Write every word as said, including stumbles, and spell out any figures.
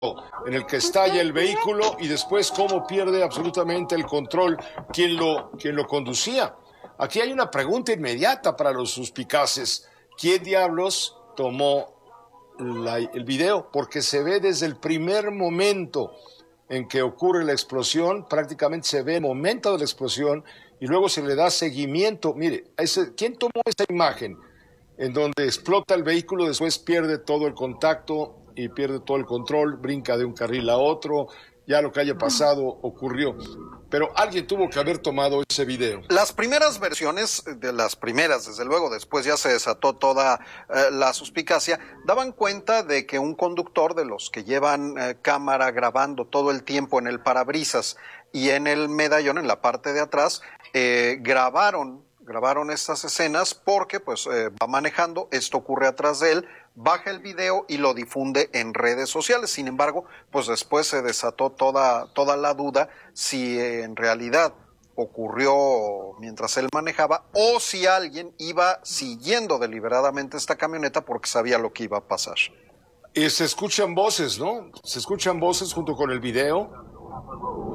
en el que estalla el vehículo y después cómo pierde absolutamente el control quien lo, quien lo conducía. Aquí hay una pregunta inmediata para los suspicaces. ¿Quién diablos tomó la, el video? Porque se ve desde el primer momento en que ocurre la explosión, prácticamente se ve el momento de la explosión y luego se le da seguimiento. Mire, ese, ¿quién tomó esa imagen en donde explota el vehículo, después pierde todo el contacto y pierde todo el control, brinca de un carril a otro, ya lo que haya pasado ocurrió? Pero alguien tuvo que haber tomado ese video. Las primeras versiones, de las primeras, desde luego, después ya se desató toda eh, la suspicacia, daban cuenta de que un conductor de los que llevan eh, cámara grabando todo el tiempo en el parabrisas y en el medallón, en la parte de atrás, eh, grabaron, grabaron estas escenas porque pues eh, va manejando, esto ocurre atrás de él, baja el video y lo difunde en redes sociales. Sin embargo, pues después se desató toda, toda la duda si en realidad ocurrió mientras él manejaba o si alguien iba siguiendo deliberadamente esta camioneta porque sabía lo que iba a pasar. Y se escuchan voces, ¿no? Se escuchan voces junto con el video